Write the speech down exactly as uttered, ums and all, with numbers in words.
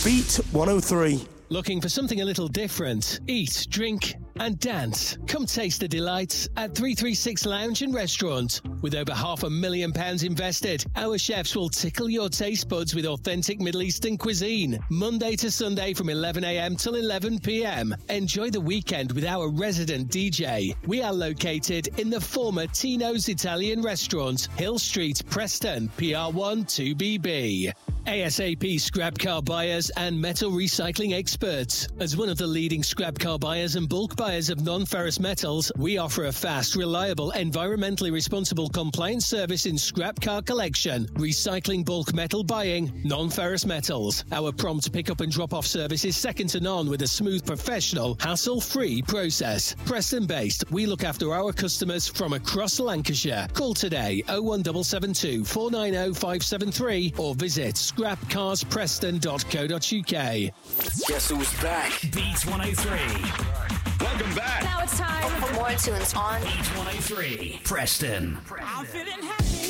Beat one oh three. Looking for something a little different? Eat, drink and dance. Come taste the delights at three thirty-six Lounge and Restaurant. With over half a million pounds invested, our chefs will tickle your taste buds with authentic Middle Eastern cuisine. Monday to Sunday from eleven a.m. till eleven p.m. Enjoy the weekend with our resident D J. We are located in the former Tino's Italian Restaurant, Hill Street, Preston, P R one two B B. ASAP scrap car buyers and metal recycling experts. As one of the leading scrap car buyers and bulk buyers of non-ferrous metals, we offer a fast, reliable, environmentally responsible compliance service in scrap car collection, recycling bulk metal buying, non-ferrous metals. Our prompt pick-up and drop-off service is second to none with a smooth, professional, hassle-free process. Preston-based, we look after our customers from across Lancashire. Call today oh one seven seven two, four nine oh, five seven three or visit scrap cars preston dot co dot uk. Guess who's back? Beat one oh three. Welcome back. Now it's time for more tunes on Beat one oh three. Preston. I'm feeling happy.